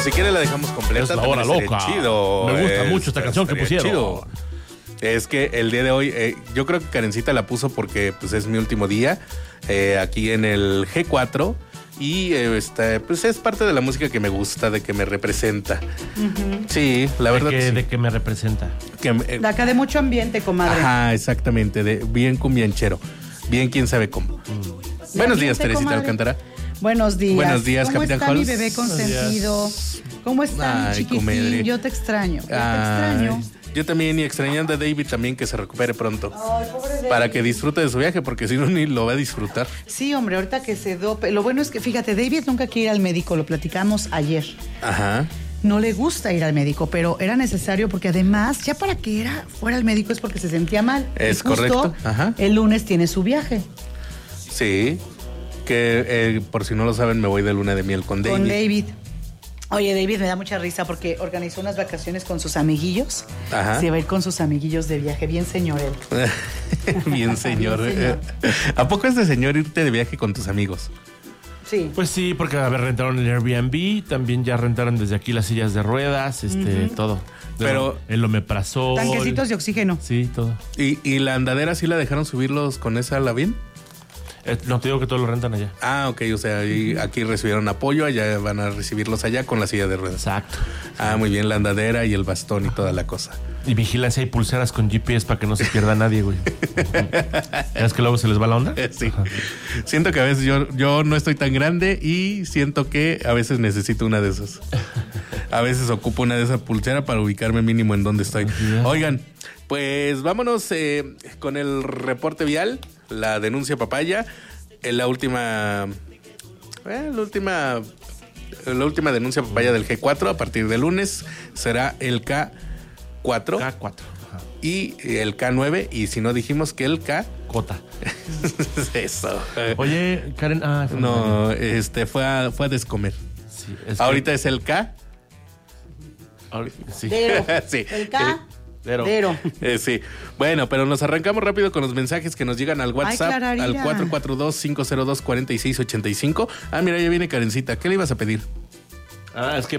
si quiere la dejamos completa. Es la hora loca. Chido. Me gusta mucho esta canción que pusieron. Chido. Es que el día de hoy, yo creo que Karencita la puso porque pues es mi último día aquí en el G4 y pues es parte de la música que me gusta, de que me representa. Uh-huh. Sí, la verdad. ¿De que me representa? De acá de mucho ambiente, comadre. Ajá, exactamente, de bien cumbianchero, bien quién sabe cómo. Buenos días, Teresita Alcántara. Buenos días. Buenos días, ¿Cómo Capitán está Holz? mi bebé consentido? ¿Cómo está mi chiquitín? Comadre. Yo te extraño. Te extraño. Yo también, y extrañando a David también, que se recupere pronto. Ay, pobre David. Para que disfrute de su viaje, porque si no, ni lo va a disfrutar. Sí, hombre, ahorita que se dope. Lo bueno es que, fíjate, David nunca quiere ir al médico, lo platicamos ayer. Ajá. No le gusta ir al médico, pero era necesario porque además, ya para que fuera al médico es porque se sentía mal. Es justo correcto. Ajá. El lunes tiene su viaje. Sí, que por si no lo saben, me voy de luna de miel con David. Con David. Oye, David me da mucha risa porque organizó unas vacaciones con sus amiguillos. Ajá. Se va a ir con sus amiguillos de viaje. Bien señor él. Bien señor. Bien señor. ¿A poco es de señor irte de viaje con tus amigos? Sí. Pues sí, porque rentaron el Airbnb, también ya rentaron desde aquí las sillas de ruedas, todo. Pero el omeprazol. Tanquecitos de oxígeno. Sí, todo. ¿Y la andadera sí la dejaron subirlos con esa Lavín? No, te digo que todo lo rentan allá. Ah, ok, o sea, aquí recibieron apoyo, allá van a recibirlos allá con la silla de ruedas. Exacto. Ah, muy bien, la andadera y el bastón y toda la cosa. Y vigilancia y pulseras con GPS para que no se pierda nadie, güey. ¿Es que luego se les va la onda? Sí. Ajá. Siento que a veces yo no estoy tan grande y siento que a veces necesito una de esas. A veces ocupo una de esas pulseras para ubicarme mínimo en donde estoy. Oigan, pues vámonos con el reporte vial, la denuncia papaya, la última denuncia papaya del G4 a partir de lunes será el K4. K4. Ajá. Y el K9, y si no dijimos que el K... Cota. Eso. Oye, Karen... no, fue a descomer. Sí, ahorita es el K. Sí. Dero. Sí. El K. Dero. Sí. Bueno, pero nos arrancamos rápido con los mensajes que nos llegan al WhatsApp. Ay, al 442-502-4685. Ah, mira, ya viene Karencita. ¿Qué le ibas a pedir? Es que